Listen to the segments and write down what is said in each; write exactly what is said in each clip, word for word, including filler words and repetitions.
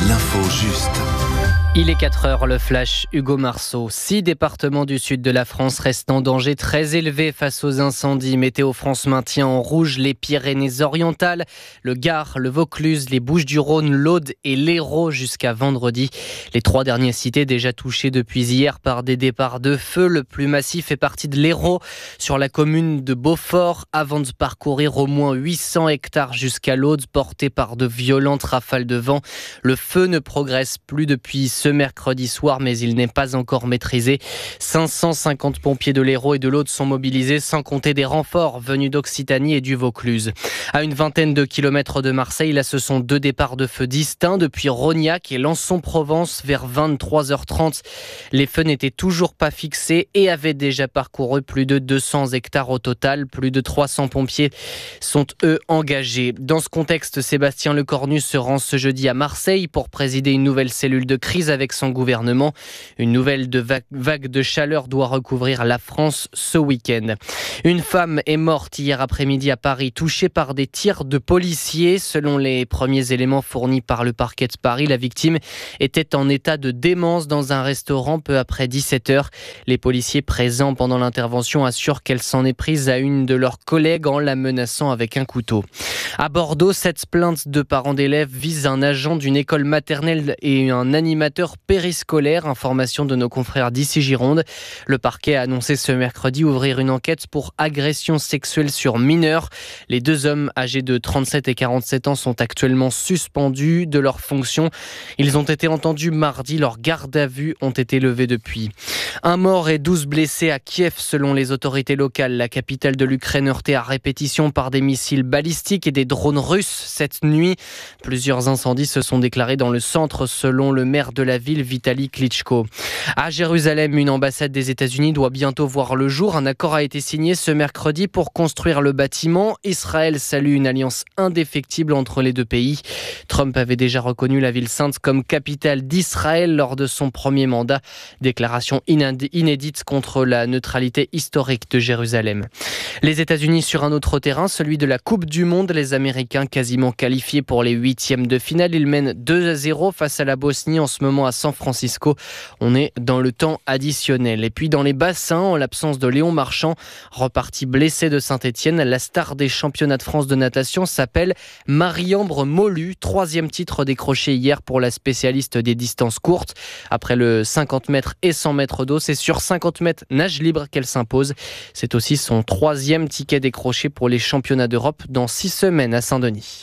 l'info juste. Il est quatre heures, le flash Hugo Marceau. Six départements du sud de la France restent en danger très élevé face aux incendies. Météo France maintient en rouge les Pyrénées-Orientales, le Gard, le Vaucluse, les Bouches-du-Rhône, l'Aude et l'Hérault jusqu'à vendredi. Les trois dernières cités déjà touchées depuis hier par des départs de feu. Le plus massif est parti de l'Hérault sur la commune de Beaufort avant de parcourir au moins huit cents hectares jusqu'à l'Aude porté par de violentes rafales de vent. Le feu ne progresse plus depuis ce mercredi soir, mais il n'est pas encore maîtrisé. cinq cent cinquante pompiers de l'Hérault et de l'Aude sont mobilisés, sans compter des renforts venus d'Occitanie et du Vaucluse. À une vingtaine de kilomètres de Marseille, là, ce sont deux départs de feu distincts depuis Rognac et Lançon-Provence vers vingt-trois heures trente. Les feux n'étaient toujours pas fixés et avaient déjà parcouru plus de deux cents hectares au total. Plus de trois cents pompiers sont, eux, engagés. Dans ce contexte, Sébastien Lecornu se rend ce jeudi à Marseille pour présider une nouvelle cellule de crise avec son gouvernement. Une nouvelle de vague, vague de chaleur doit recouvrir la France ce week-end. Une femme est morte hier après-midi à Paris, touchée par des tirs de policiers. Selon les premiers éléments fournis par le parquet de Paris, la victime était en état de démence dans un restaurant peu après dix-sept heures. Les policiers présents pendant l'intervention assurent qu'elle s'en est prise à une de leurs collègues en la menaçant avec un couteau. À Bordeaux, cette plainte de parents d'élèves vise un agent d'une école maternelle et un animateur périscolaire. Information de nos confrères d'ici Gironde. Le parquet a annoncé ce mercredi ouvrir une enquête pour agression sexuelle sur mineurs. Les deux hommes âgés de trente-sept et quarante-sept ans sont actuellement suspendus de leurs fonctions. Ils ont été entendus mardi. Leurs gardes à vue ont été levées depuis. Un mort et douze blessés à Kiev selon les autorités locales. La capitale de l'Ukraine heurtée à répétition par des missiles balistiques et des drones russes cette nuit. Plusieurs incendies se sont déclarés dans le centre selon le maire de la ville, Vitali Klitschko. À Jérusalem, une ambassade des États-Unis doit bientôt voir le jour. Un accord a été signé ce mercredi pour construire le bâtiment. Israël salue une alliance indéfectible entre les deux pays. Trump avait déjà reconnu la ville sainte comme capitale d'Israël lors de son premier mandat. Déclaration inédite contre la neutralité historique de Jérusalem. Les États-Unis sur un autre terrain, celui de la Coupe du Monde. Les Américains quasiment qualifiés pour les huitièmes de finale. Ils mènent deux à zéro face à la Bosnie en ce moment à San Francisco. On est dans le temps additionnel. Et puis dans les bassins, en l'absence de Léon Marchand, reparti blessé de Saint-Etienne, la star des championnats de France de natation s'appelle Marie-Ambre Molu. Troisième titre décroché hier pour la spécialiste des distances courtes. Après le cinquante mètres et cent mètres d'eau, c'est sur cinquante mètres nage libre qu'elle s'impose. C'est aussi son troisième ticket décroché pour les championnats d'Europe dans six semaines à Saint-Denis.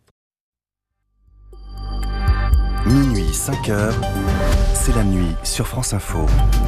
Minuit, cinq heures, c'est la nuit sur France Info.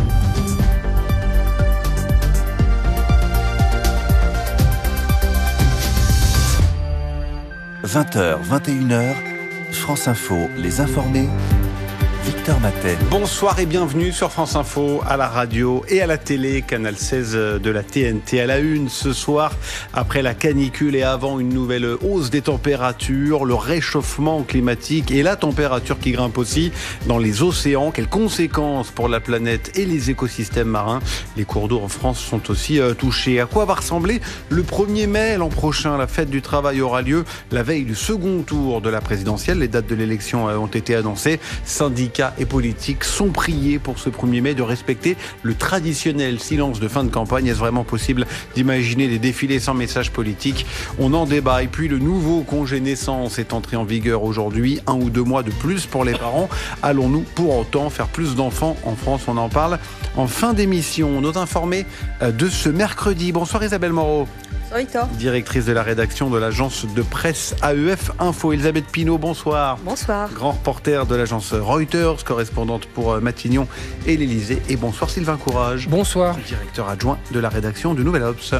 vingt heures, vingt et une heures, France Info, les informés. Victor Matet. Bonsoir et bienvenue sur France Info, à la radio et à la télé, Canal seize de la T N T. À la une ce soir, après la canicule et avant une nouvelle hausse des températures, le réchauffement climatique et la température qui grimpe aussi dans les océans. Quelles conséquences pour la planète et les écosystèmes marins? Les cours d'eau en France sont aussi euh, touchés. À quoi va ressembler le premier mai l'an prochain? La fête du travail aura lieu la veille du second tour de la présidentielle. Les dates de l'élection euh, ont été annoncées. Syndicats et politiques sont priés pour ce premier mai de respecter le traditionnel silence de fin de campagne. Est-ce vraiment possible d'imaginer des défilés sans message politique? On en débat. Et puis le nouveau congé naissance est entré en vigueur aujourd'hui. Un ou deux mois de plus pour les parents. Allons-nous pour autant faire plus d'enfants en France? On en parle en fin d'émission. Nos informés de ce mercredi. Bonsoir Isabelle Moreau. Victor. Directrice de la rédaction de l'agence de presse A E F Info. Elisabeth Pinault, bonsoir. Bonsoir. Grand reporter de l'agence Reuters, correspondante pour Matignon et l'Elysée. Et bonsoir Sylvain Courage. Bonsoir. Directeur adjoint de la rédaction du Nouvel Obs.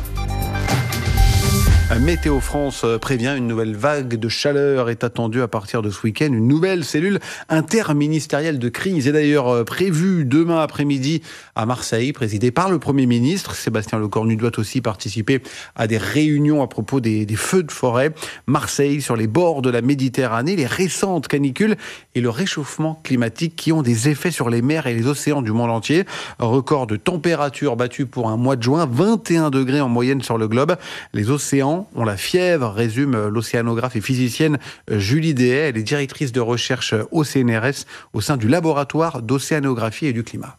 Météo France prévient, une nouvelle vague de chaleur est attendue à partir de ce week-end. Une nouvelle cellule interministérielle de crise est d'ailleurs prévue demain après-midi à Marseille, présidée par le Premier ministre. Sébastien Lecornu doit aussi participer à des réunions à propos des, des feux de forêt. Marseille, sur les bords de la Méditerranée, les récentes canicules et le réchauffement climatique qui ont des effets sur les mers et les océans du monde entier. Record de température battu pour un mois de juin, vingt et un degrés en moyenne sur le globe. Les océans océans ont la fièvre, résume l'océanographe et physicienne Julie Dehaye. Elle est directrice de recherche au C N R S au sein du laboratoire d'océanographie et du climat.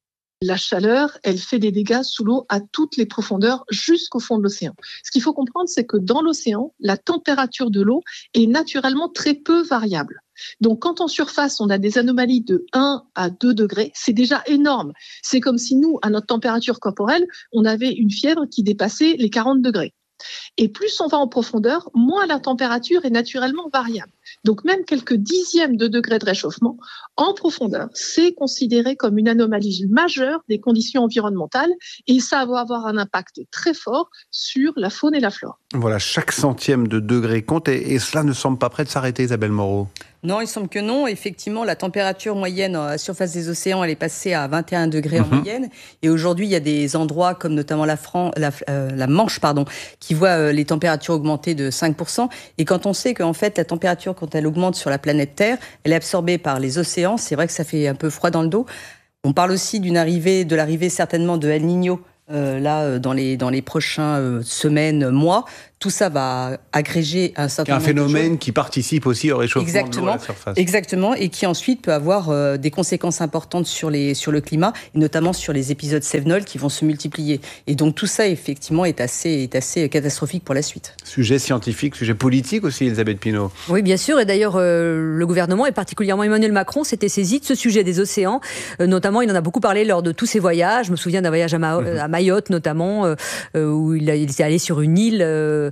La chaleur, elle fait des dégâts sous l'eau à toutes les profondeurs jusqu'au fond de l'océan. Ce qu'il faut comprendre, c'est que dans l'océan, la température de l'eau est naturellement très peu variable. Donc, quand en surface, on a des anomalies de un à deux degrés, c'est déjà énorme. C'est comme si nous, à notre température corporelle, on avait une fièvre qui dépassait les quarante degrés. Et plus on va en profondeur, moins la température est naturellement variable. Donc même quelques dixièmes de degrés de réchauffement en profondeur, c'est considéré comme une anomalie majeure des conditions environnementales et ça va avoir un impact très fort sur la faune et la flore. Voilà, chaque centième de degré compte et, et cela ne semble pas prêt de s'arrêter, Isabelle Moreau. Non, il semble que non. Effectivement, la température moyenne à la surface des océans, elle est passée à vingt et un degrés en mmh. moyenne. Et aujourd'hui, il y a des endroits comme notamment la, Fran- la, euh, la Manche, pardon, qui voient euh, les températures augmenter de cinq pour cent. Et quand on sait qu'en fait, la température, quand elle augmente sur la planète Terre, elle est absorbée par les océans. C'est vrai que ça fait un peu froid dans le dos. On parle aussi d'une arrivée, de l'arrivée certainement de El Niño. Euh, là, dans les, dans les prochaines euh, semaines, mois, tout ça va agréger un certain nombre de choses. Un phénomène qui participe aussi au réchauffement exactement, de l'eau à la surface. Exactement, et qui ensuite peut avoir euh, des conséquences importantes sur, les, sur le climat, et notamment sur les épisodes cévenols qui vont se multiplier. Et donc tout ça, effectivement, est assez, est assez catastrophique pour la suite. Sujet scientifique, sujet politique aussi, Elisabeth Pinault. Oui, bien sûr, et d'ailleurs, euh, le gouvernement, et particulièrement Emmanuel Macron, s'était saisi de ce sujet des océans. Euh, notamment, il en a beaucoup parlé lors de tous ses voyages. Je me souviens d'un voyage à, Ma- mmh. à Mayotte, notamment, euh, où il, a, il était allé sur une île... Euh,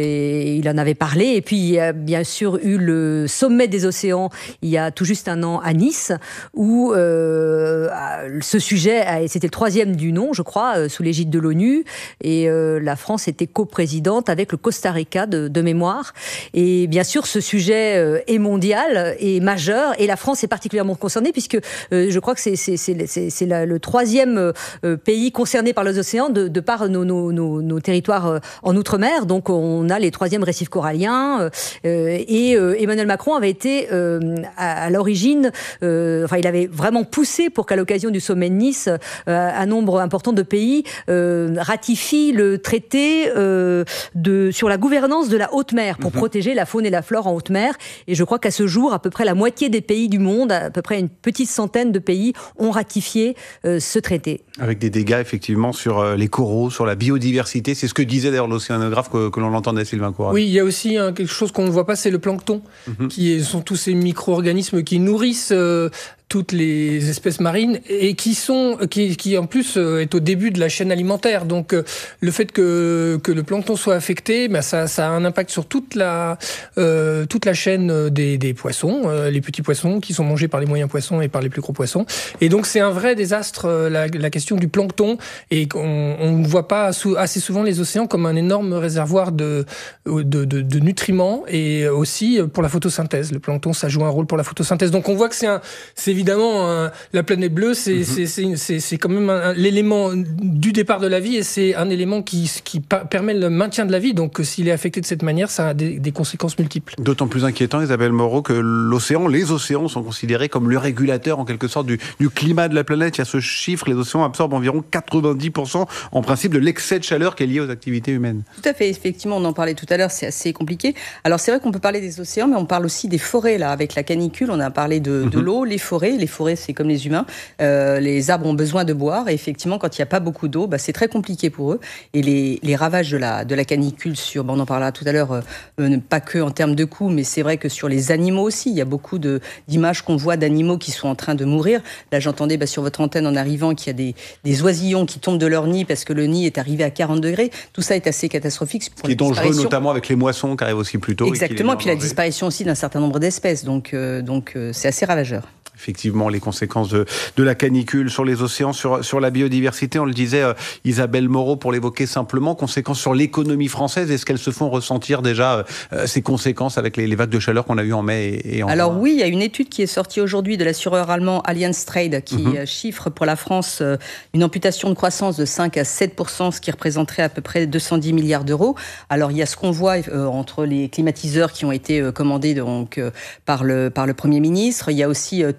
et il en avait parlé. Et puis, il y a bien sûr eu le sommet des océans il y a tout juste un an à Nice, où euh, ce sujet, c'était le troisième du nom, je crois, sous l'égide de l'ONU. Et euh, la France était coprésidente avec le Costa Rica de, de mémoire. Et bien sûr, ce sujet est mondial et majeur. Et la France est particulièrement concernée, puisque euh, je crois que c'est, c'est, c'est, c'est, c'est la, le troisième euh, pays concerné par les océans de, de par nos, nos, nos, nos territoires en Outre-mer. Donc, on a les troisièmes récifs coralliens euh, et euh, Emmanuel Macron avait été euh, à, à l'origine, euh, enfin il avait vraiment poussé pour qu'à l'occasion du sommet de Nice, euh, un nombre important de pays euh, ratifient le traité euh, de, sur la gouvernance de la haute mer pour mmh. protéger la faune et la flore en haute mer. Et je crois qu'à ce jour, à peu près la moitié des pays du monde, à peu près une petite centaine de pays ont ratifié euh, ce traité. Avec des dégâts effectivement sur les coraux, sur la biodiversité, c'est ce que disait d'ailleurs l'océanographe que, que l'on entendait. Sylvain Courade. Oui, il y a aussi hein, quelque chose qu'on ne voit pas, c'est le plancton, mmh. qui sont tous ces micro-organismes qui nourrissent euh, toutes les espèces marines et qui sont, qui, qui en plus euh, est au début de la chaîne alimentaire. Donc euh, le fait que, que le plancton soit affecté, bah, ça, ça a un impact sur toute la, euh, toute la chaîne des, des poissons, euh, les petits poissons qui sont mangés par les moyens poissons et par les plus gros poissons. Et donc c'est un vrai désastre, euh, la, la question du plancton, et on ne voit pas sous, assez souvent les océans comme un énorme réservoir de, de, de, de nutriments et aussi pour la photosynthèse. Le plancton, ça joue un rôle pour la photosynthèse. Donc on voit que c'est, un, c'est évidemment un, la planète bleue, c'est, mm-hmm. c'est, c'est, c'est, c'est quand même un, un, l'élément du départ de la vie et c'est un élément qui, qui pa- permet le maintien de la vie. Donc s'il est affecté de cette manière, ça a des, des conséquences multiples. D'autant plus inquiétant, Isabelle Moreau, que l'océan, les océans sont considérés comme le régulateur en quelque sorte du, du climat de la planète. Il y a ce chiffre, les océans absorbent environ quatre-vingt-dix pour cent en principe de l'excès de chaleur qui est lié aux activités humaines. Tout à fait, effectivement, on en parlait tout à l'heure, c'est assez compliqué. Alors c'est vrai qu'on peut parler des océans, mais on parle aussi des forêts, là, avec la canicule, on a parlé de, de l'eau, les forêts, les forêts c'est comme les humains, euh, les arbres ont besoin de boire, et effectivement quand il n'y a pas beaucoup d'eau, bah, c'est très compliqué pour eux, et les, les ravages de la, de la canicule, sur, bah, on en parlera tout à l'heure, euh, pas que en termes de coûts, mais c'est vrai que sur les animaux aussi, il y a beaucoup de, d'images qu'on voit d'animaux qui sont en train de mourir. Là j'entendais bah, sur votre antenne en arrivant qu'il y a des, des oisillons qui tombent de leur nid parce que le nid est arrivé à quarante degrés, tout ça est assez catastrophique. Pour qui est dangereux notamment avec les moissons qui arrivent aussi plus tôt. Exactement, et, et puis la disparition aussi d'un certain nombre d'espèces, donc, euh, donc euh, c'est assez ravageur. Effectivement, les conséquences de, de la canicule sur les océans, sur, sur la biodiversité, on le disait, euh, Isabelle Moreau, pour l'évoquer simplement, conséquences sur l'économie française, est-ce qu'elles se font ressentir déjà euh, ces conséquences avec les, les vagues de chaleur qu'on a eues en mai et, et en Alors juin. Oui, il y a une étude qui est sortie aujourd'hui de l'assureur allemand Allianz Trade qui mm-hmm. chiffre pour la France euh, une amputation de croissance de cinq à sept pour cent, ce qui représenterait à peu près deux cent dix milliards d'euros. Alors il y a ce qu'on voit euh, entre les climatiseurs qui ont été euh, commandés donc, euh, par, le, par le Premier ministre, il y a aussi euh,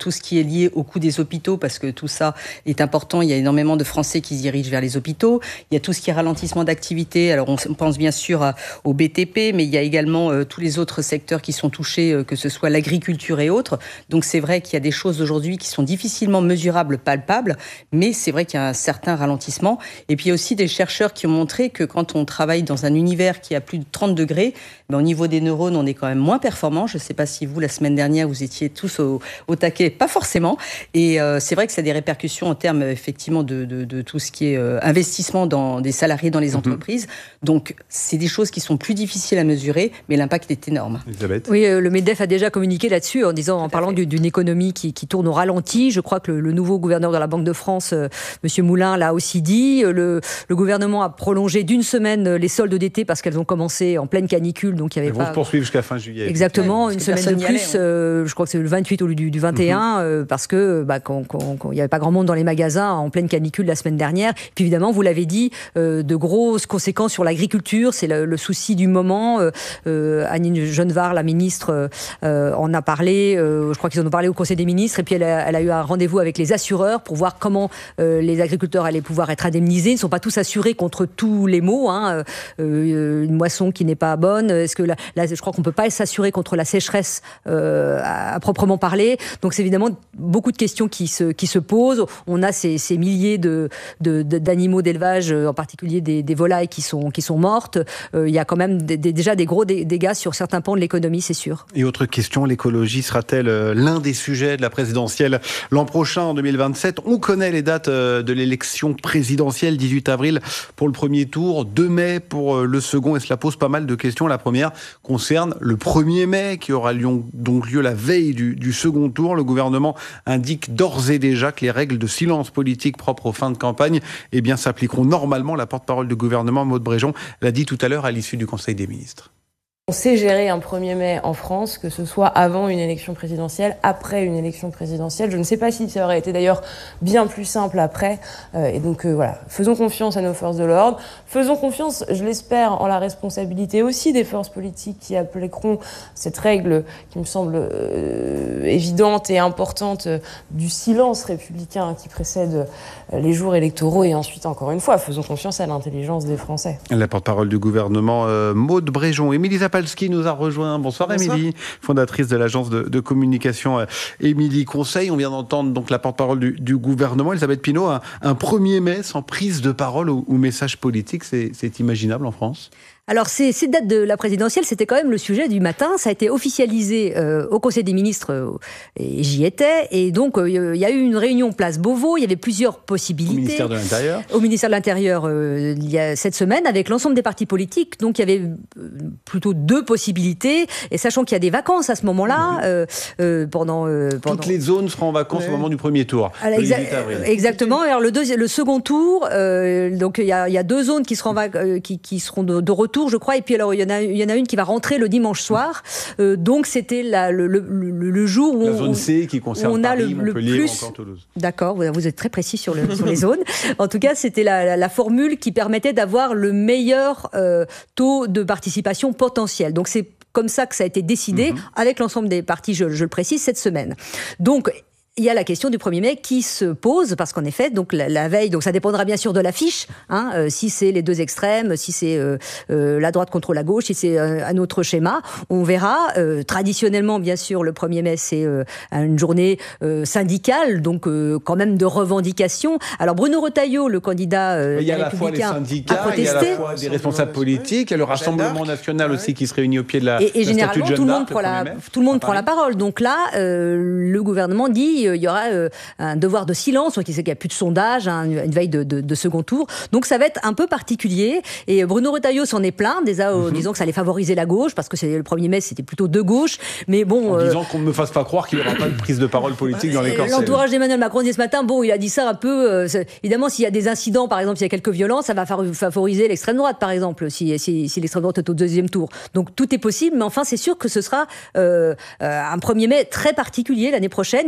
tout ce qui est lié au coût des hôpitaux, parce que tout ça est important. Il y a énormément de Français qui se dirigent vers les hôpitaux. Il y a tout ce qui est ralentissement d'activité. Alors, on pense bien sûr à, au B T P, mais il y a également euh, tous les autres secteurs qui sont touchés, euh, que ce soit l'agriculture et autres. Donc, c'est vrai qu'il y a des choses aujourd'hui qui sont difficilement mesurables, palpables, mais c'est vrai qu'il y a un certain ralentissement. Et puis, il y a aussi des chercheurs qui ont montré que quand on travaille dans un univers qui a plus de trente degrés, ben, au niveau des neurones, on est quand même moins performant. Je ne sais pas si vous, la semaine dernière, vous étiez tous au, au taquet, pas forcément. Et euh, c'est vrai que ça a des répercussions en termes, effectivement, de, de, de tout ce qui est euh, investissement dans des salariés dans les mmh. entreprises. Donc, c'est des choses qui sont plus difficiles à mesurer, mais l'impact est énorme. Elisabeth ? Oui, euh, le MEDEF a déjà communiqué là-dessus en disant, en parlant du, d'une économie qui, qui tourne au ralenti. Je crois que le, le nouveau gouverneur de la Banque de France, euh, M. Moulin, l'a aussi dit. Le, le gouvernement a prolongé d'une semaine les soldes d'été parce qu'elles ont commencé en pleine canicule, donc il y avait Elles pas... vont se poursuivre jusqu'à fin juillet. Exactement, ouais, une semaine de plus. Allait, hein. euh, je crois que c'est le vingt-huit au lieu du, du vingt et un, mm-hmm. euh, parce que bah, quand, quand, quand il n'y avait pas grand monde dans les magasins en pleine canicule la semaine dernière. Puis évidemment, vous l'avez dit, euh, de grosses conséquences sur l'agriculture. C'est le, le souci du moment. Euh, euh, Annie Genevard, la ministre, euh, en a parlé. Euh, je crois qu'ils en ont parlé au Conseil des ministres. Et puis elle a, elle a eu un rendez-vous avec les assureurs pour voir comment euh, les agriculteurs allaient pouvoir être indemnisés. Ils ne sont pas tous assurés contre tous les maux. Hein. Euh, une moisson qui n'est pas bonne. Est-ce que la, la, je crois qu'on ne peut pas s'assurer contre la sécheresse euh, à, à proprement parler. Donc c'est évidemment beaucoup de questions qui se, qui se posent. On a ces, ces milliers de, de, de, d'animaux d'élevage, en particulier des, des volailles qui sont, qui sont mortes. Euh, il y a quand même des, des, déjà des gros dégâts sur certains pans de l'économie, c'est sûr. Et autre question, l'écologie sera-t-elle l'un des sujets de la présidentielle l'an prochain, en deux mille vingt-sept ? On connaît les dates de l'élection présidentielle, dix-huit avril pour le premier tour, deux mai pour le second, et cela pose pas mal de questions. La première concerne le premier mai, qui aura donc lieu la veille du, du second tour. Le gouvernement indique d'ores et déjà que les règles de silence politique propres aux fins de campagne eh bien, s'appliqueront normalement. La porte-parole du gouvernement, Maud Bréjon, l'a dit tout à l'heure à l'issue du Conseil des ministres. On sait gérer un premier mai en France, que ce soit avant une élection présidentielle, après une élection présidentielle. Je ne sais pas si ça aurait été d'ailleurs bien plus simple après. Euh, et donc euh, voilà, faisons confiance à nos forces de l'ordre. Faisons confiance, je l'espère, en la responsabilité aussi des forces politiques qui appliqueront cette règle qui me semble euh, évidente et importante euh, du silence républicain qui précède euh, les jours électoraux. Et ensuite, encore une fois, faisons confiance à l'intelligence des Français. La porte-parole du gouvernement, euh, Maud Bréjon. Émilie Zapalski nous a rejoint. Bonsoir, Bonsoir. Émilie, fondatrice de l'agence de, de communication euh, Émilie Conseil. On vient d'entendre donc la porte-parole du, du gouvernement, Elisabeth Pinault. Un, un premier mai sans prise de parole ou, ou message politique, c'est, c'est imaginable en France ? Alors, ces, ces dates de la présidentielle, c'était quand même le sujet du matin. Ça a été officialisé euh, au Conseil des ministres, euh, et j'y étais. Et donc, il euh, y a eu une réunion place Beauvau. Il y avait plusieurs possibilités. Au ministère de l'Intérieur. Au ministère de l'Intérieur, euh, il y a cette semaine, avec l'ensemble des partis politiques. Donc, il y avait euh, plutôt deux possibilités. Et sachant qu'il y a des vacances à ce moment-là, mmh. euh, euh, pendant, euh, pendant... Toutes les zones seront en vacances ouais. au moment du premier tour. Alors, exa- exactement. Alors, le, deuxi- le second tour, euh, donc il y a, y a deux zones qui seront, va- euh, qui, qui seront de, de retour. Je crois, et puis alors il y en a, il y en a une qui va rentrer le dimanche soir. Euh, donc c'était la, le, le, le, le jour où la on, zone C qui concerne on a Paris, le, Montpellier, le plus. Ou encore Toulouse. D'accord, vous êtes très précis sur, le, sur les zones. En tout cas, c'était la, la, la formule qui permettait d'avoir le meilleur euh, taux de participation potentiel. Donc c'est comme ça que ça a été décidé mm-hmm. avec l'ensemble des partis, je, je le précise, cette semaine. Donc il y a la question du premier mai qui se pose, parce qu'en effet, donc la, la veille, donc ça dépendra bien sûr de l'affiche, hein, euh, si c'est les deux extrêmes, si c'est euh, euh, la droite contre la gauche, si c'est euh, un autre schéma, on verra. Euh, traditionnellement, bien sûr, le premier mai, c'est euh, une journée euh, syndicale, donc euh, quand même de revendication. Alors Bruno Retailleau, le candidat euh, il y a à la fois les syndicats, il y a à la fois des responsables politiques, il y a le Rassemblement national aussi qui se réunit au pied de la, et, et la généralement, statue de tout le Jeanne monde d'Arc, prend la, mai, tout le monde prend la parole. Donc là, euh, le gouvernement dit il y aura euh, un devoir de silence, qui sait qu'il n'y a plus de sondage, hein, une veille de, de, de second tour. Donc ça va être un peu particulier. Et Bruno Retailleau s'en est plaint, déjà, mm-hmm. disant que ça allait favoriser la gauche, parce que c'est, le premier mai, c'était plutôt de gauche. Mais bon, en euh, disant qu'on ne me fasse pas croire qu'il n'y aura pas de prise de parole politique dans les corps. L'entourage d'Emmanuel Macron dit ce matin, bon, il a dit ça un peu. Euh, évidemment, s'il y a des incidents, par exemple, s'il y a quelques violences, ça va favoriser l'extrême droite, par exemple, si, si, si l'extrême droite est au deuxième tour. Donc tout est possible, mais enfin, c'est sûr que ce sera euh, un premier mai très particulier l'année prochaine et qu'il va falloir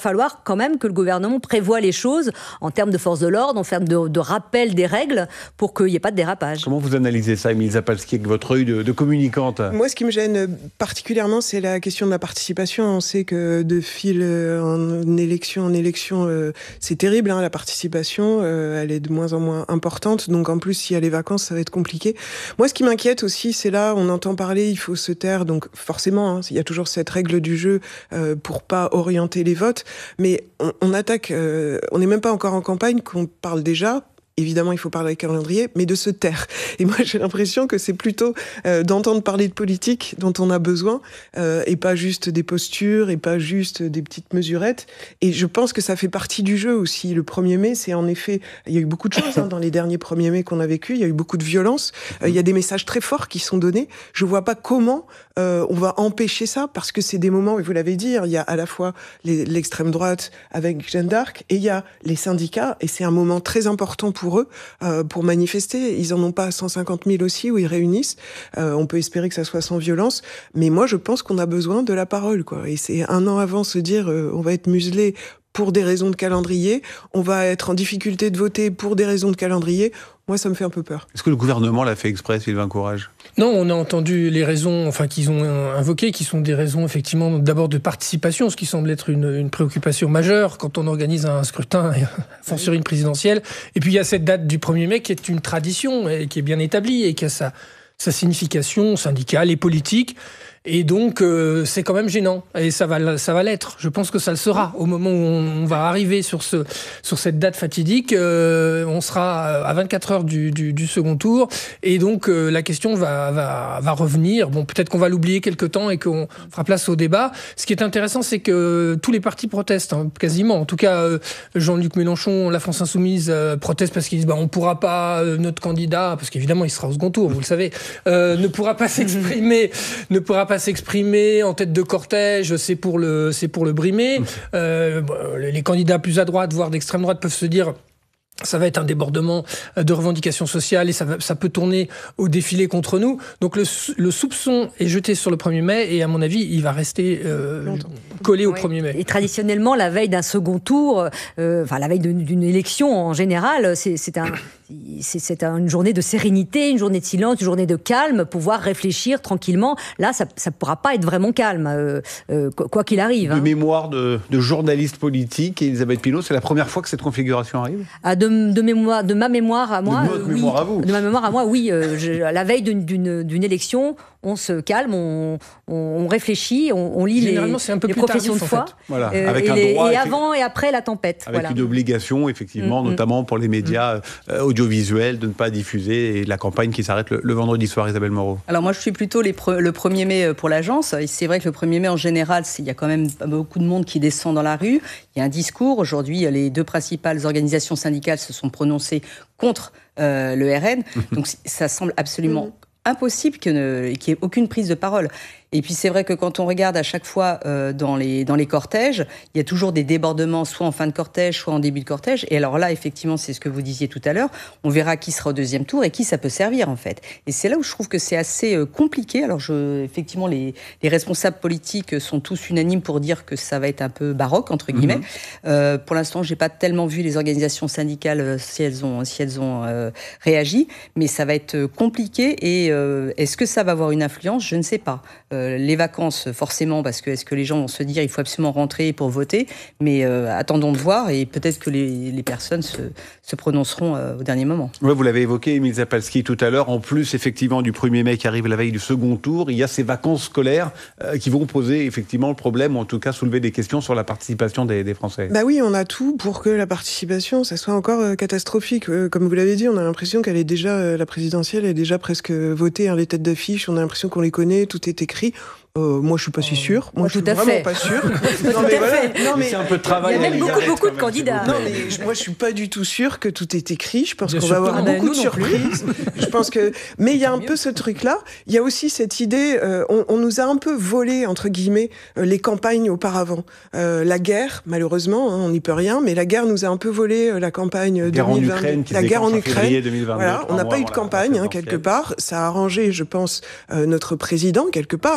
falloir quand même que le gouvernement prévoie les choses en termes de force de l'ordre, en termes de, de rappel des règles, pour qu'il n'y ait pas de dérapage. Comment vous analysez ça, Émile Zapalski, avec votre œil de, de communicante? Moi, ce qui me gêne particulièrement, c'est la question de la participation. On sait que de fil en élection en élection, euh, c'est terrible, hein, la participation, euh, elle est de moins en moins importante. Donc en plus, s'il y a les vacances, ça va être compliqué. Moi, ce qui m'inquiète aussi, c'est là, on entend parler, il faut se taire. Donc forcément, hein, il y a toujours cette règle du jeu euh, pour pas orienter les votes. Mais on, on attaque, euh, on n'est même pas encore en campagne, qu'on parle déjà. Évidemment, il faut parler avec calendrier, mais de se taire. Et moi, j'ai l'impression que c'est plutôt euh, d'entendre parler de politique dont on a besoin, euh, et pas juste des postures, et pas juste des petites mesurettes. Et je pense que ça fait partie du jeu aussi. Le premier mai, c'est en effet... Il y a eu beaucoup de choses hein, dans les derniers premiers mai qu'on a vécu. Il y a eu beaucoup de violence. Euh, il y a des messages très forts qui sont donnés. Je vois pas comment euh, on va empêcher ça, parce que c'est des moments, et vous l'avez dit, il y a à la fois les, l'extrême droite avec Jeanne d'Arc, et il y a les syndicats, et c'est un moment très important pour eux, euh, pour manifester. Ils en ont pas cent cinquante mille aussi où ils réunissent. Euh, on peut espérer que ça soit sans violence, mais moi je pense qu'on a besoin de la parole, quoi. Et c'est un an avant se dire euh, on va être muselé pour des raisons de calendrier, on va être en difficulté de voter pour des raisons de calendrier. Moi, ça me fait un peu peur. Est-ce que le gouvernement l'a fait exprès, Sylvain Courage? Non, on a entendu les raisons, enfin qu'ils ont invoquées, qui sont des raisons effectivement d'abord de participation, ce qui semble être une, une préoccupation majeure quand on organise un scrutin, enfin sur une présidentielle. Et puis il y a cette date du premier mai qui est une tradition et qui est bien établie et qui a sa, sa signification syndicale et politique. Et donc, euh, c'est quand même gênant. Et ça va, ça va l'être. Je pense que ça le sera. Au moment où on, on va arriver sur, ce, sur cette date fatidique, euh, on sera à vingt-quatre heures du, du, du second tour. Et donc, euh, la question va, va, va revenir. Bon, peut-être qu'on va l'oublier quelque temps et qu'on fera place au débat. Ce qui est intéressant, c'est que tous les partis protestent, hein, quasiment. En tout cas, euh, Jean-Luc Mélenchon, la France Insoumise, euh, proteste parce qu'ils disent bah, on ne pourra pas, euh, notre candidat, parce qu'évidemment, il sera au second tour, vous le savez, euh, ne pourra pas s'exprimer, ne pourra pas s'exprimer en tête de cortège, c'est pour le, c'est pour le brimer. Euh, les candidats plus à droite, voire d'extrême droite, peuvent se dire ça va être un débordement de revendications sociales et ça, va, ça peut tourner au défilé contre nous. Donc le, le soupçon est jeté sur le premier mai et à mon avis, il va rester euh, collé au oui. premier mai. Et traditionnellement, la veille d'un second tour, euh, enfin la veille d'une, d'une élection en général, c'est, c'est, un, c'est, c'est une journée de sérénité, une journée de silence, une journée de calme, pouvoir réfléchir tranquillement. Là, ça ne pourra pas être vraiment calme, euh, euh, quoi qu'il arrive. De hein. mémoire de, de journaliste politique, Elisabeth Pinault, c'est la première fois que cette configuration arrive? À de De, mémoire, de ma mémoire à moi, de votre oui. mémoire à vous. De ma mémoire à moi, oui. Euh, je, à la veille d'une, d'une, d'une élection, on se calme, on, on, on réfléchit, on, on lit les, c'est un peu les plus professions tardif, de foi. En fait. Voilà, euh, avec et, un les, droit, et avant et après la tempête. Avec voilà. une obligation, effectivement, mmh, notamment pour les médias mmh. euh, audiovisuels, de ne pas diffuser, et la campagne qui s'arrête le, le vendredi soir. Isabelle Moreau. Alors moi, je suis plutôt les pre- le premier mai pour l'agence. Et c'est vrai que le premier mai, en général, il y a quand même beaucoup de monde qui descend dans la rue. Il y a un discours. Aujourd'hui, les deux principales organisations syndicales se sont prononcées contre euh, le R N. Donc ça semble absolument mmh. impossible qu'il n'y ait aucune prise de parole. Et puis c'est vrai que quand on regarde à chaque fois euh, dans les dans les cortèges, il y a toujours des débordements, soit en fin de cortège, soit en début de cortège. Et alors là, effectivement, c'est ce que vous disiez tout à l'heure, on verra qui sera au deuxième tour et qui ça peut servir en fait. Et c'est là où je trouve que c'est assez euh, compliqué. Alors je, effectivement, les, les responsables politiques sont tous unanimes pour dire que ça va être un peu baroque entre guillemets. Mmh. Euh, pour l'instant, j'ai pas tellement vu les organisations syndicales euh, si elles ont si elles ont euh, réagi, mais ça va être compliqué. Et euh, est-ce que ça va avoir une influence? Je ne sais pas. Euh, les vacances, forcément, parce que est-ce que les gens vont se dire il faut absolument rentrer pour voter, mais euh, attendons de voir et peut-être que les, les personnes se, se prononceront euh, au dernier moment. Ouais, vous l'avez évoqué, Émile Zapalski, tout à l'heure. En plus, effectivement, du premier mai qui arrive la veille du second tour, il y a ces vacances scolaires euh, qui vont poser effectivement le problème, ou en tout cas soulever des questions sur la participation des, des Français. Bah oui, on a tout pour que la participation, ça soit encore euh, catastrophique. Euh, comme vous l'avez dit, on a l'impression qu'elle est déjà, euh, la présidentielle est déjà presque votée, hein, les têtes d'affiche, on a l'impression qu'on les connaît, tout est écrit. Euh, moi, je suis pas si sûre. Moi, tout je suis vraiment fait. pas sûre. non, mais voilà. non, mais c'est un peu de travail. Il y a même beaucoup, beaucoup de candidats. Non, mais je, moi, je suis pas du tout sûre que tout est écrit. Je pense Bien qu'on sûr, va avoir non, beaucoup de surprises. Je pense que, mais il y a un peu ce truc-là. Il y a aussi cette idée. Euh, on, on nous a un peu volé entre guillemets euh, les campagnes auparavant. Euh, la guerre, malheureusement, hein, on n'y peut rien. Mais la guerre nous a un peu volé euh, la campagne la guerre deux mille vingt. En Ukraine, qui la guerre en Ukraine. deux mille vingt-deux, voilà, on n'a pas eu de campagne hein, quelque part. Ça a arrangé, je pense, euh, notre président quelque part, hein, qui a un peu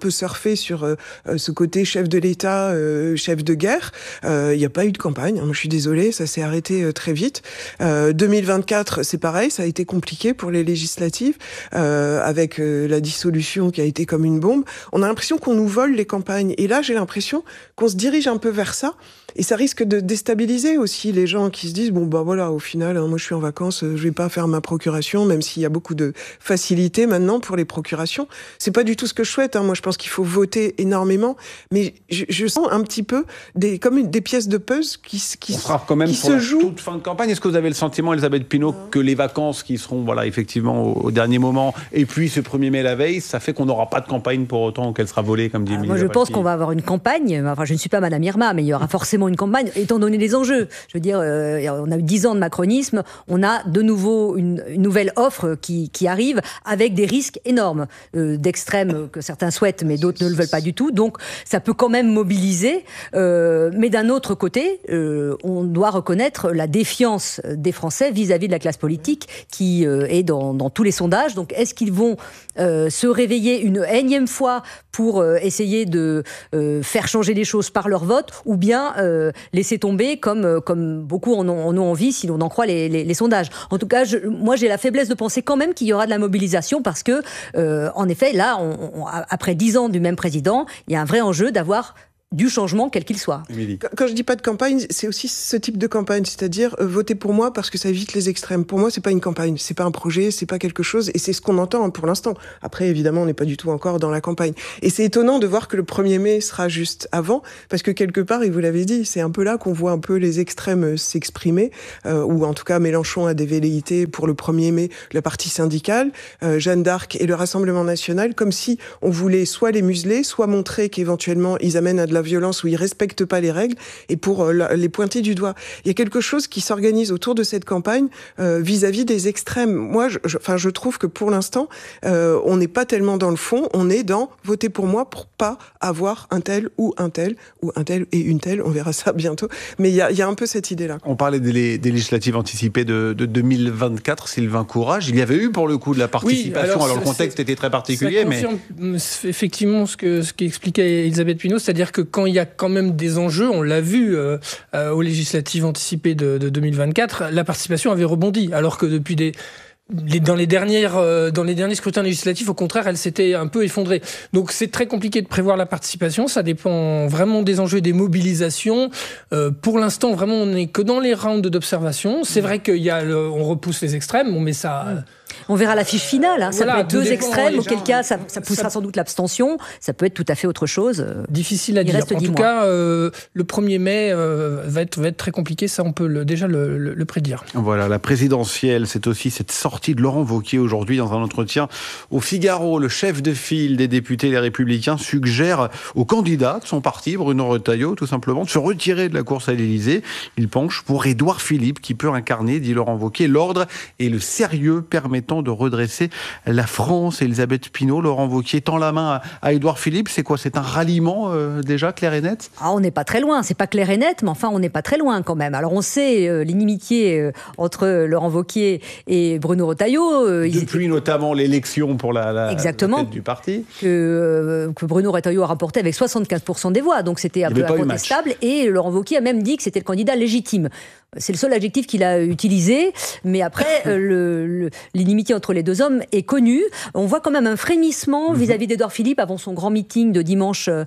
peu surfé sur euh, ce côté chef de l'État, euh, chef de guerre. Il euh, n'y a pas eu de campagne. Moi, je suis désolée, ça s'est arrêté euh, très vite. Euh, deux mille vingt-quatre, c'est pareil, ça a été compliqué pour les législatives, euh, avec euh, la dissolution qui a été comme une bombe. On a l'impression qu'on nous vole les campagnes. Et là, j'ai l'impression qu'on se dirige un peu vers ça. Et ça risque de déstabiliser aussi les gens qui se disent, bon, bah voilà, au final, hein, moi je suis en vacances, je vais pas faire ma procuration, même s'il y a beaucoup de facilité maintenant pour les procurations. C'est pas du tout ce que je souhaite, hein. Moi je pense qu'il faut voter énormément, mais je, je sens un petit peu des, comme une, des pièces de puzzle qui, qui, On sera quand même qui sur se la jouent. toute fin de campagne. Est-ce que vous avez le sentiment, Elisabeth Pinault, que les vacances qui seront, voilà, effectivement au, au dernier moment, et puis ce premier mai la veille, ça fait qu'on n'aura pas de campagne pour autant qu'elle sera volée, comme dit Émilie Moi je Lopresti. pense qu'on va avoir une campagne, enfin je ne suis pas Madame Irma, mais il y aura forcément une campagne, étant donné les enjeux. Je veux dire, euh, on a eu dix ans de macronisme, on a de nouveau une, une nouvelle offre qui, qui arrive avec des risques énormes, euh, d'extrême que certains souhaitent, mais d'autres ne le veulent pas du tout. Donc ça peut quand même mobiliser. Euh, mais d'un autre côté, euh, on doit reconnaître la défiance des Français vis-à-vis de la classe politique qui euh, est dans, dans tous les sondages. Donc est-ce qu'ils vont euh, se réveiller une énième fois pour euh, essayer de euh, faire changer les choses par leur vote, ou bien euh, laisser tomber comme, euh, comme beaucoup en ont, en ont envie, si l'on en croit les, les, les sondages. En tout cas, je, moi j'ai la faiblesse de penser quand même qu'il y aura de la mobilisation, parce que, euh, en effet, là, on, on, après dix ans du même président, il y a un vrai enjeu d'avoir du changement, quel qu'il soit. Émilie. Quand je dis pas de campagne, c'est aussi ce type de campagne, c'est-à-dire euh, voter pour moi parce que ça évite les extrêmes. Pour moi, c'est pas une campagne, c'est pas un projet, c'est pas quelque chose, et c'est ce qu'on entend pour l'instant. Après, évidemment, on n'est pas du tout encore dans la campagne. Et c'est étonnant de voir que le premier mai sera juste avant, parce que quelque part, et vous l'avez dit, c'est un peu là qu'on voit un peu les extrêmes s'exprimer, euh, ou en tout cas Mélenchon a des velléités pour le premier mai, le parti syndical, euh, Jeanne d'Arc et le Rassemblement national, comme si on voulait soit les museler, soit montrer qu'éventuellement ils amènent à de la violence où ils respectent pas les règles, et pour euh, les pointer du doigt. Il y a quelque chose qui s'organise autour de cette campagne euh, vis-à-vis des extrêmes. Moi, je, je, enfin, je trouve que pour l'instant, euh, on n'est pas tellement dans le fond, on est dans voter pour moi pour pas avoir un tel ou un tel, ou un tel et une telle, on verra ça bientôt. Mais il y a, il y a un peu cette idée-là. On parlait des, des législatives anticipées de, de deux mille vingt-quatre, Sylvain Courage. Il y avait eu pour le coup de la participation, oui, alors, alors le contexte était très particulier. Ça confirme mais... effectivement ce que ce qu'expliquait Elisabeth Pinault, c'est-à-dire que quand il y a quand même des enjeux, on l'a vu euh, euh, aux législatives anticipées de, de deux mille vingt-quatre, la participation avait rebondi, alors que depuis des Les, dans, les dernières, euh, dans les derniers scrutins législatifs, au contraire, elle s'était un peu effondrée. Donc c'est très compliqué de prévoir la participation, ça dépend vraiment des enjeux et des mobilisations. Euh, pour l'instant, vraiment, on n'est que dans les rounds d'observation. C'est vrai qu'il y a le, on repousse les extrêmes, on met ça... Euh, On verra la fiche finale. Hein. Ça voilà, peut être deux dépend, extrêmes, auquel gens, cas ça, ça poussera ça... sans doute l'abstention. Ça peut être tout à fait autre chose. Difficile à Il dire. Reste en tout mois. cas, euh, le premier mai euh, va, être, va être très compliqué. Ça, on peut le, déjà le, le, le prédire. Voilà, la présidentielle, c'est aussi cette sortie de Laurent Wauquiez aujourd'hui dans un entretien au Figaro. Le chef de file des députés Les Républicains suggère au candidat de son parti, Bruno Retailleau, tout simplement, de se retirer de la course à l'Élysée. Il penche pour Édouard Philippe, qui peut incarner, dit Laurent Wauquiez, l'ordre et le sérieux permettant de redresser la France. Elisabeth Pinault, Laurent Wauquiez tend la main à Édouard Philippe. C'est quoi? C'est un ralliement euh, déjà clair et net? Ah, on n'est pas très loin. C'est pas clair et net, mais enfin on n'est pas très loin quand même. Alors on sait euh, l'inimitié euh, entre Laurent Wauquiez et Bruno Retailleau. Euh, Depuis étaient... notamment l'élection pour la, la, Exactement, la tête du parti. Que, euh, que Bruno Retailleau a remporté avec soixante-quinze pour cent des voix. Donc c'était un peu incontestable. Et Laurent Wauquiez a même dit que c'était le candidat légitime. C'est le seul adjectif qu'il a utilisé, mais après, euh, le, le, l'inimitié entre les deux hommes est connue. On voit quand même un frémissement mm-hmm. vis-à-vis d'Édouard Philippe avant son grand meeting de dimanche euh,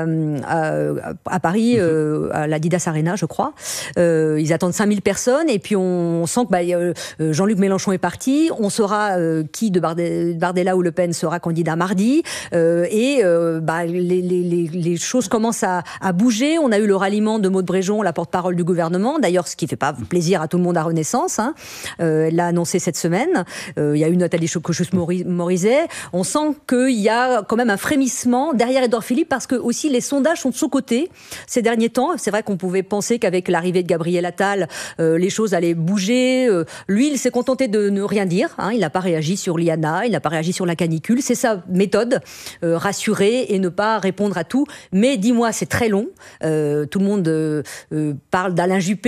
à, à Paris, mm-hmm. euh, à l'Adidas Arena, je crois. Euh, ils attendent cinq mille personnes, et puis on sent que bah, euh, Jean-Luc Mélenchon est parti. On saura euh, qui de Bardella ou Le Pen sera candidat mardi, euh, et euh, bah, les, les, les, les choses commencent à, à bouger. On a eu le ralliement de Maud Bréjon, la porte-parole du gouvernement, d'ailleurs, ce qui fait pas plaisir à tout le monde à Renaissance. Hein. Euh, elle l'a annoncé cette semaine. Euh, il y a eu Nathalie Cochus-Morizet. On sent qu'il y a quand même un frémissement derrière Édouard Philippe, parce que aussi les sondages sont de son côté ces derniers temps. C'est vrai qu'on pouvait penser qu'avec l'arrivée de Gabriel Attal, euh, les choses allaient bouger. Euh, lui, il s'est contenté de ne rien dire. Hein. Il n'a pas réagi sur l'I A N A, il n'a pas réagi sur la canicule. C'est sa méthode, euh, rassurer et ne pas répondre à tout. Mais dis-moi, c'est très long. Euh, tout le monde euh, euh, parle d'Alain Juppé. Euh,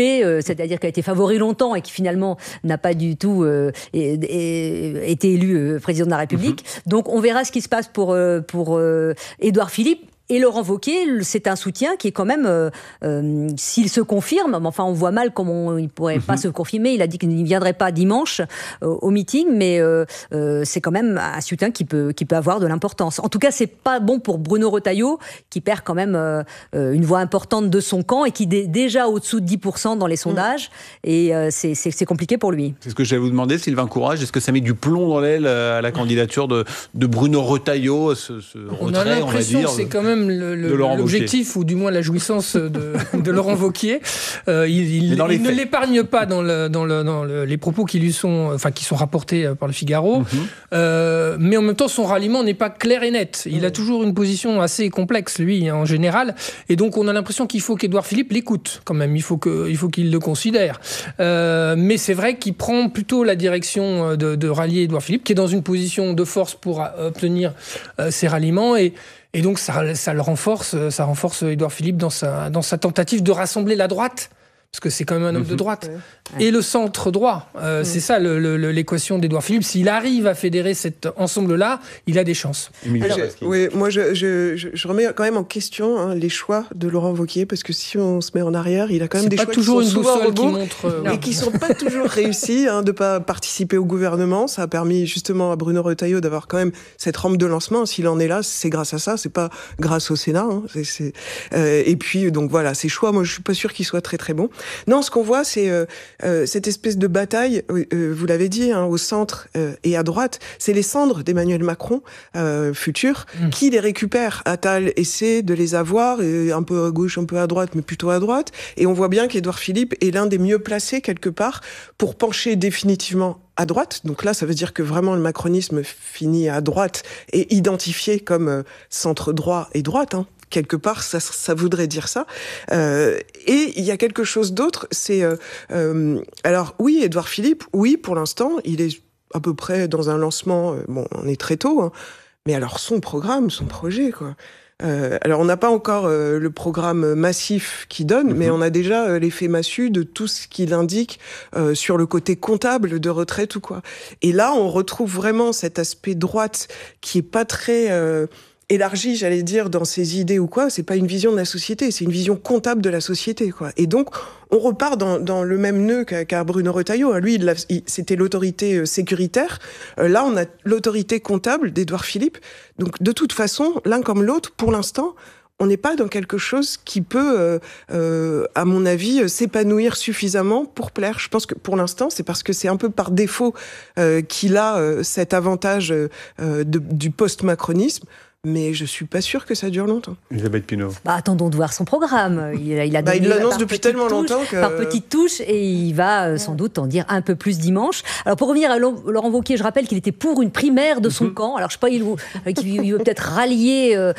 c'est-à-dire qu'elle a été favori longtemps et qui finalement n'a pas du tout euh, et, et, été élu euh, président de la République. Mmh. Donc on verra ce qui se passe pour, euh, pour euh, Édouard Philippe. Et Laurent Wauquiez, c'est un soutien qui est quand même, euh, euh, s'il se confirme, enfin on voit mal comment il ne pourrait mmh. pas se confirmer, il a dit qu'il ne viendrait pas dimanche euh, au meeting, mais euh, euh, c'est quand même un soutien qui peut, qui peut avoir de l'importance. En tout cas, c'est pas bon pour Bruno Retailleau, qui perd quand même euh, une voix importante de son camp et qui est déjà au-dessous de dix pour cent dans les sondages, mmh. et euh, c'est, c'est, c'est compliqué pour lui. C'est ce que j'allais vous demander, Sylvain Courage, est-ce que ça met du plomb dans l'aile à la candidature de, de Bruno Retailleau, ce, ce retrait, on a l'impression on va dire, que c'est quand même Le, le, l'objectif, ou du moins la jouissance de, de Laurent Wauquiez. Euh, il il, il ne l'épargne pas dans, le, dans, le, dans le, les propos qui lui sont, enfin, qui sont rapportés par le Figaro. Mm-hmm. Euh, mais en même temps, son ralliement n'est pas clair et net. Il mm-hmm. a toujours une position assez complexe, lui, en général. Et donc, on a l'impression qu'il faut qu'Édouard Philippe l'écoute, quand même. Il faut, que, il faut qu'il le considère. Euh, mais c'est vrai qu'il prend plutôt la direction de, de rallier Édouard Philippe, qui est dans une position de force pour obtenir euh, ses ralliements. Et Et donc ça, ça le renforce, ça renforce Édouard Philippe dans sa, dans sa tentative de rassembler la droite, parce que c'est quand même un homme mmh. de droite, ouais. et le centre droit. Euh, mmh. C'est ça le, le, l'équation d'Édouard Philippe. S'il arrive à fédérer cet ensemble-là, il a des chances. Alors, oui, moi je, je, je, je remets quand même en question hein, les choix de Laurent Wauquiez, parce que si on se met en arrière, il a quand même c'est des pas choix toujours qui sont une souvent boussole qui montre, euh, et qui sont pas toujours réussis, hein, de pas participer au gouvernement. Ça a permis justement à Bruno Retailleau d'avoir quand même cette rampe de lancement. S'il en est là, c'est grâce à ça, c'est pas grâce au Sénat. Hein, c'est, c'est, euh, et puis donc voilà, ces choix, moi je suis pas sûr qu'ils soient très très bons. Non, ce qu'on voit, c'est euh, euh, cette espèce de bataille, euh, vous l'avez dit, hein, au centre euh, et à droite, c'est les cendres d'Emmanuel Macron, euh, futur, mmh. qui les récupère. Attal essaie de les avoir, et un peu à gauche, un peu à droite, mais plutôt à droite. Et on voit bien qu'Édouard Philippe est l'un des mieux placés, quelque part, pour pencher définitivement à droite. Donc là, ça veut dire que vraiment le macronisme finit à droite et identifié comme euh, centre droit et droite, hein. Quelque part, ça, ça voudrait dire ça. Euh, et il y a quelque chose d'autre, c'est... Euh, euh, alors oui, Édouard Philippe, oui, pour l'instant, il est à peu près dans un lancement... Euh, bon, on est très tôt, hein, mais alors son programme, son projet, quoi. Euh, alors on n'a pas encore euh, le programme massif qui donne, mmh. mais on a déjà euh, l'effet massu de tout ce qu'il indique euh, sur le côté comptable de retraite ou quoi. Et là, on retrouve vraiment cet aspect droite qui est pas très... Euh, élargi, j'allais dire, dans ses idées ou quoi, c'est pas une vision de la société, c'est une vision comptable de la société, quoi. Et donc, on repart dans, dans le même nœud qu'a, qu'a Bruno Retailleau. Lui, il, il, c'était l'autorité sécuritaire. Euh, là, on a l'autorité comptable d'Édouard Philippe. Donc, de toute façon, l'un comme l'autre, pour l'instant, on n'est pas dans quelque chose qui peut, euh, euh, à mon avis, s'épanouir suffisamment pour plaire. Je pense que pour l'instant, c'est parce que c'est un peu par défaut euh, qu'il a euh, cet avantage euh, de, du post-macronisme. Mais je suis pas sûre que ça dure longtemps. Elisabeth Pinault. Bah, attendons de voir son programme. Il, il a bah, il l'annonce depuis tellement touche, longtemps que... Par petites touches, et il va euh, sans doute en dire un peu plus dimanche. Alors, pour revenir à Laurent Wauquiez, je rappelle qu'il était pour une primaire de son mm-hmm. camp. Alors, je sais pas, il, il veut peut-être rallier, euh,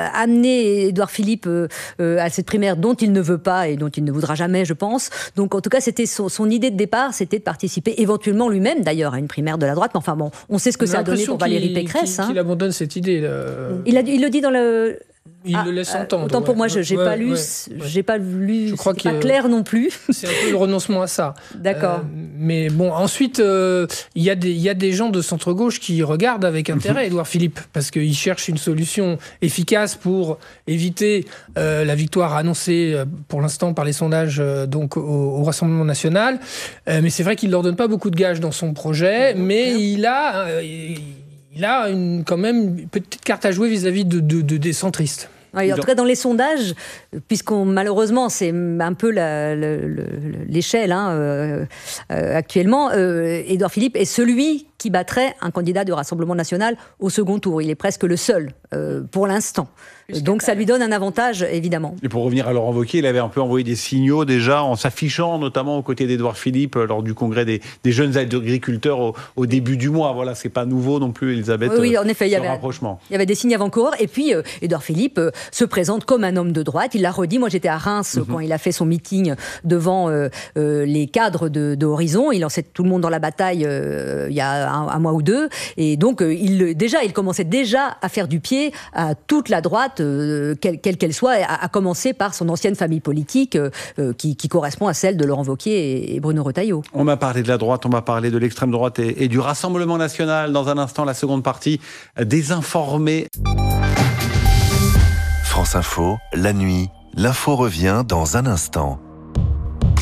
amener Édouard Philippe euh, euh, à cette primaire dont il ne veut pas et dont il ne voudra jamais, je pense. Donc, en tout cas, c'était son, son idée de départ, c'était de participer éventuellement lui-même, d'ailleurs, à une primaire de la droite. Mais enfin, bon, on sait ce que ça a donné pour Valérie Pécresse. Qu'il, hein. qu'il abandonne cette idée, là. Il, a, il le dit dans le... Il ah, le laisse entendre. Autant ouais. pour moi, je n'ai ouais, pas lu, ouais, j'ai pas lu, je crois c'est pas clair non plus. C'est un peu le renoncement à ça. D'accord. Euh, mais bon, ensuite, il euh, y, y a des gens de centre-gauche qui regardent avec intérêt Édouard Philippe, parce qu'ils cherchent une solution efficace pour éviter euh, la victoire annoncée euh, pour l'instant par les sondages euh, donc, au, au Rassemblement national. Euh, mais c'est vrai qu'il ne leur donne pas beaucoup de gages dans son projet, mais okay. il a... Euh, il, Il a une, quand même une petite carte à jouer vis-à-vis de, de, de, des centristes. Oui, en tout cas, dans les sondages, puisqu'on malheureusement, c'est un peu la, la, la, l'échelle hein, euh, euh, actuellement, euh, Édouard Philippe est celui qui battrait un candidat du Rassemblement national au second tour. Il est presque le seul, euh, pour l'instant. Donc ça lui donne un avantage, évidemment. Et pour revenir à Laurent Wauquiez, il avait un peu envoyé des signaux déjà en s'affichant notamment aux côtés d'Édouard Philippe lors du congrès des, des jeunes agriculteurs au, au début du mois. Voilà, c'est pas nouveau non plus, Elisabeth. Oui, oui en effet, il y, avait, rapprochement. il y avait des signes avant-coureurs. Et puis, euh, Édouard Philippe euh, se présente comme un homme de droite. Il l'a redit. Moi, j'étais à Reims mm-hmm. quand il a fait son meeting devant euh, euh, les cadres de, de Horizon. Il lançait tout le monde dans la bataille euh, il y a un, un mois ou deux. Et donc, euh, il, déjà, il commençait déjà à faire du pied à toute la droite, droite, euh, quelle, quelle qu'elle soit, à, à commencer par son ancienne famille politique, euh, qui, qui correspond à celle de Laurent Wauquiez et, et Bruno Retailleau. On va parler de la droite, on va parler de l'extrême droite et, et du Rassemblement national. Dans un instant, la seconde partie, désinformés. France Info, la nuit, l'info revient dans un instant.